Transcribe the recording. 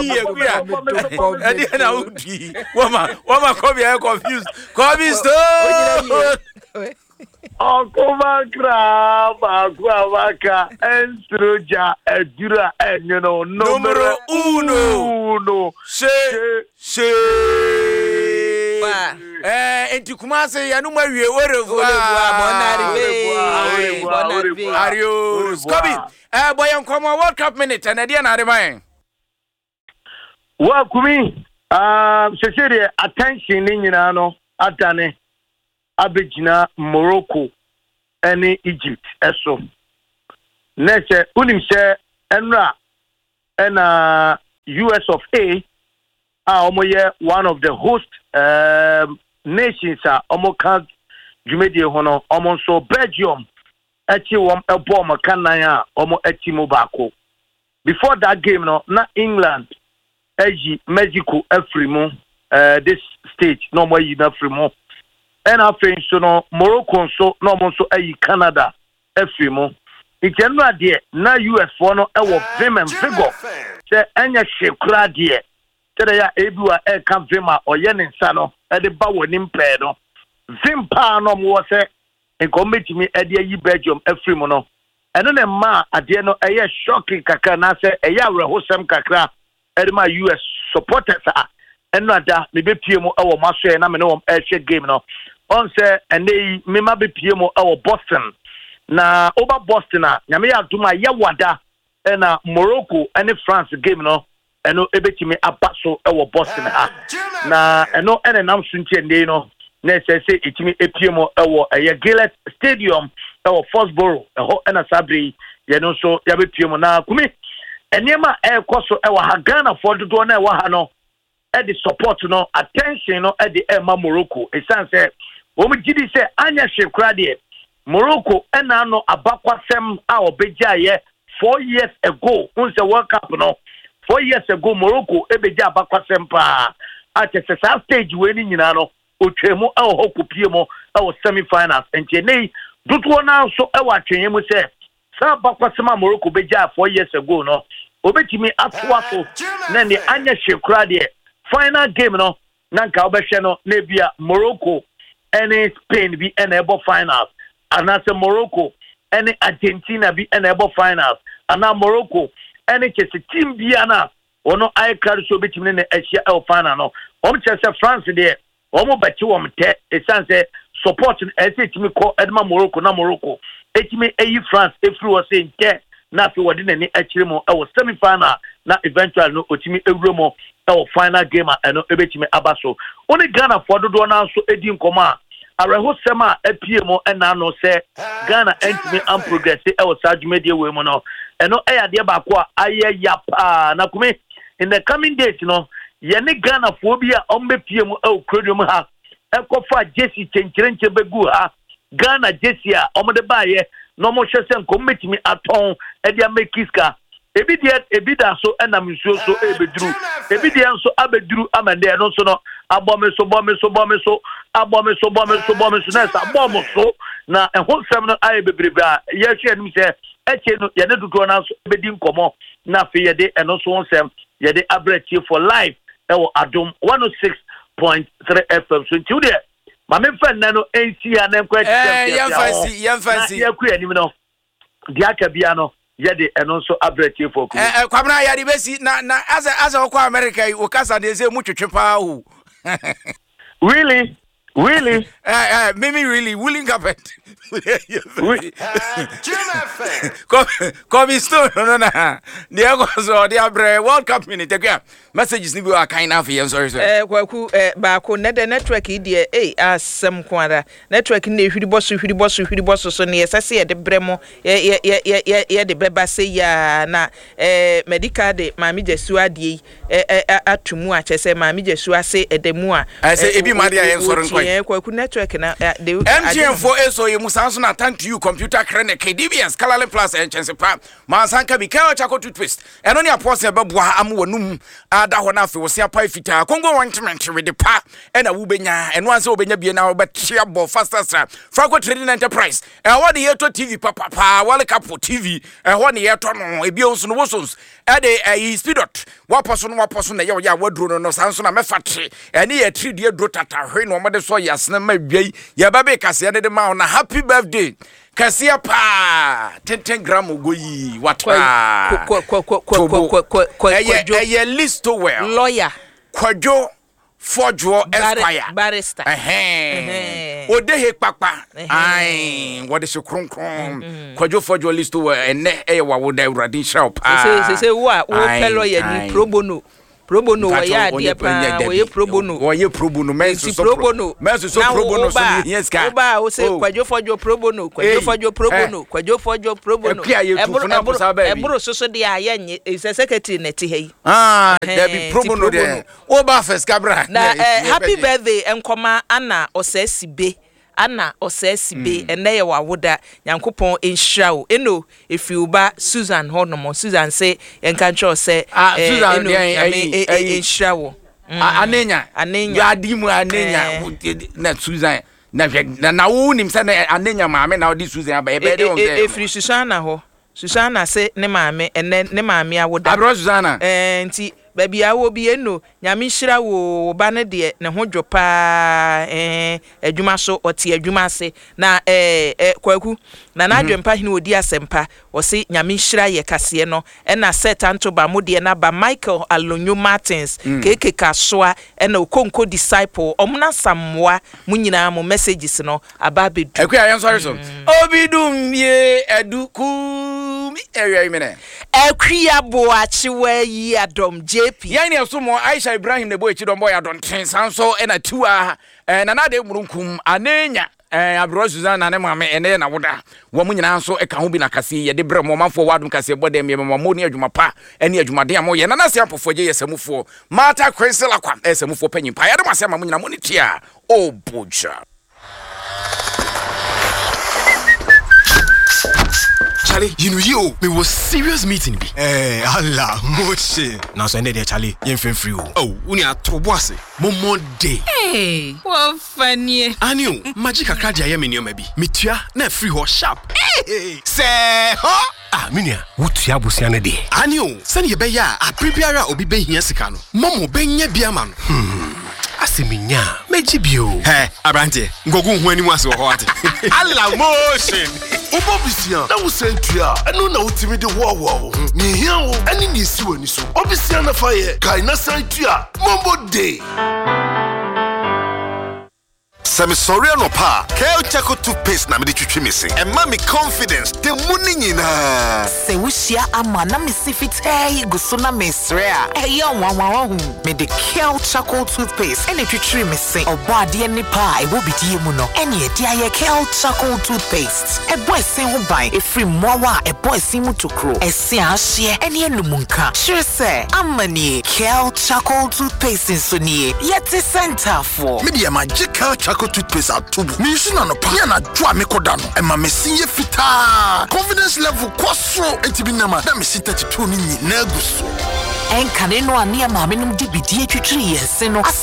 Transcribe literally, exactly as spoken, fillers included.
ye kuya ade na udi wama wama Kobe I confused Kobe Stone Okomakra bakwawaka ensroja edura enyo numero uno she she eh enti Kumase ya no mawie orevoir bonarive bonarive ario Kobe eh boy nkomo World Cup minute na dia na ade man wa kumi ah sesere attention ni nyina no adane abegina Morocco and Egypt eso next unim se enra and uh U S of A are omoye one of the host um nations are omo kan jumedie hono omo so Belgium echi wom ebo makanan a omo echi mo baako before that game no na England eji Mexico afrimu uh this stage no more yi na afrimu and after so no Morocco so no mo so ayi Canada afrimu ikenu ade na U S for no e wo vim and vigor say anya shekura de tere ya ebiwa e kan vim a oye ne nsa no e de ba woni mpe no vim pa no mo se enkometimi e de yi Belgium afrimu no eno ne ma ade no eye shocking kakra na se eye awrehosem kakra e de ma U S supporters a eno ada me be pie mu e wo maso e na me no wo e game no on say ene me ma be pie mu e wo Boston na over Boston a nyame ya duma ya wada e na Morocco and France game no eno ebetimi abaso e wo Boston ha na eno ene nam sunti ende no na se se etimi epie mu e wo e Gillette Stadium e wo Foxborough e ho ena sabri ye no so ya be pie mu na kumi enema e koso e wo ha Ghana for dodo na e wo ha no e di support no attention no e di e ma Morocco e san se wo mu gidi se anya hwekura de Morocco ena no abakwasem a obegya ye four years ago unse World Cup no four years ago Morocco ebegya abakwasem pa a chese sa stage we ni nyina no otwemu a ho kopie mo a semi finals enti nei duto na so e wa twenye mu se sa abakwasem a Morocco begya four years ago no obetimi atwa so na ni anya hwekura de final game no nanka obehwe no na bia Morocco and Spain be enable finals and as Morocco and Argentina be enable finals and now Morocco and it's a team biana ono I carry so between the Asia El final no um chese France there omo beti wom te e sense support e say timi call Edma Morocco na Morocco e timi e France e free was say nke na fi wodi na ni akire mo e semi final na eventual no otimi ewro mo e final game e no ebetimi abaso oni Ghana for dodo na so edi nkoma areho sema apie mo e na no se Ghana entimi am progress e wo sajumedie we mo no e no e yade ba ko aye yapa na kumi in the coming days no ye ne Ghana fo bi a ombe pie mo e okrodum ha e kofa Jesse chenchirenche begu ha Ghana Jesse a omde baaye no mo hwese nkometimi aton e dia mekiska ebi dia ebi da so enam nsuo so ebeduru ebi dia nso abeduru amande no so no abome so bome so bome so abome so bome so bome so na sa bome so na ehon sem no aye bebrebe a ye hwe anim se eche no ye ne dodo na so ebedi nkomo na fe ye de eno so onsem ye de average for life e wo adom one oh six point three F M so nti de ma me fa na no ensi ya na nkwa eh yan fancy yan fancy ya ku anim no dia ka bia no yede eno so average for ku eh kwamna ya di besi na na as as okwa America o kasa de se mu twetwepa hu really really eh eh mimi really willing carpet Kobe Stone no na de go de abre World Cup minute kwa messages ni bi wa kan na fe sorry sir eh kwaku eh ba ko na de network de eh asem kwara network na hwiri boso hwiri boso hwiri boso so ne yesase ye de bremo ye ye ye ye de beba se ya na eh medical de mami jesu ade eh atumu a chese mami jesu ase edemu a I say ebi ma de ayen soro nko yeah kwaku network na de M T N for eso ye musanso na thank you computer clinic D B S Kalale Plus and Chensepa mansanka bi ka chako toothpaste eno ne apose e beboa am wonum ada ho na afi wo se apa fita kongo ointment with the pa e na wo benya eno anse wo benya bie na wo betia bo faster stra Franco Trading Enterprise e wo de yeto T V papa pa wale kapo T V e ho ne yeto no e bi onso no wosons e de e speedot wo poso no wo poso na ye wo ya waduro no no sanso na mefatre e ne ye three die dro tata hwe no mo de so yasna ma dwai ye ba be kase de ma na happy birthday Kasia pa ten gram ogoyi wata kwa kwa kwa kwa kwa kwa kwa eye list to well lawyer kwajo forjo esquire barrister eh odehe papa ai what is kronkron kwajo forjo list to well ene eye wa wo da urade shop ah say say say wo wo fellow ye ni pro bono pro bono wa ya dia pa wo ye pro bono wo ye pro bono menso so pro bono menso so pro bono so yes ka o ba o say kwajo forjo pro bono kwajo forjo pro bono kwajo forjo pro bono e bro so so dia ya nye secretary net he ah there be pro bono there o ba first cabra na happy birthday enkoma ana osasibe ana osasibe ene ye wawoda yankopon enhirawo eno efiuba Susan honomo Susan say enka ncho say eno enhirawo anenya anenya adimu anenya na Susan na na wo nim say na anenya maame na odi Susan aba ebe de on say efiri Susan ho Susan say ne maame ene ne maame awoda abro Susan eh nti baby awo bi eno nyame hira wo ba ne de ne ho dwopa eh adwuma so ote adwuma ase na eh kwaku na na adwempa hene odi asempa o se nyame hira ye kase no e na set anto ba mode na ba Michael Alonyo Martins keke kasoa e na okonko disciple omna samwa munyina mo messages no aba bedu ekwa yan sorry so obidum ye eduku mi area imene ekwa bo achiwa yi adom J P yani asomo Aisha Ibrahim ne boy chidom boy adon sanso e na tuwa eh na na de murunkum anenya eh abro Susan na mama ene na woda wo munyina nso e ka ho bi na kase ye de bre mo manfo wadum kase bodem me mamo ne adwuma pa ene adwuma de amo ye na na se apofo je yesamufo mata kwensela kwa esamufo panyimpa ya de ma se ma munyina mo ne tia o boja Charlie, you know you, me was serious meeting be. Eh, Allah, moche. Now so ende there Charlie, yen fen free o. Oh, uni atobo ase. Momo day. Hey, what funny. Aniu, magic akra dia ye me nioma bi. Metua na free ho sharp. Hey, say, huh? Ah, minia, wutu abusia ne de. Aniu, send ye be ya, a prebiara obi be hia sika no. Momo be nya bia ma no. Hmm. Aseminya, meji bio. He, abrante, ngogu hu ani mu ase wo ho ate. Allah motion. Obobisia, na wo sentua, eno na utimi de wo wo. Ni hia wo, ani ni si wani so. Obisia na fa ye, kai na sentua, mombo day. Semi sorry no pa. Kel Chaco toothpaste na me de twitwi me se. E ma me confidence de muni nyina. Se wushia ama na me si fitai guso na me sre a. E ya nwa nwa hu. Me de Kel Chaco toothpaste e ne twitwi me se. Obo ade ni pa e wo bidie mu no. E ne dia ye Kel Chaco toothpaste. E boy sen ho ban e free mowa e boy sen mu tokro. E se ahye e ne enumunka. Sure say amani Kel Chaco toothpaste so nie. Yet center for. Me dia magic Kel Chaco toothpaste atubu. Me use na no pa na dwa me koda no. E ma me sinye fita. Confidence level kwaso entibi na ma. Na me sit thirty-two ni nyina guso. En kaneno ania ma menum di bidie twitwi yense no.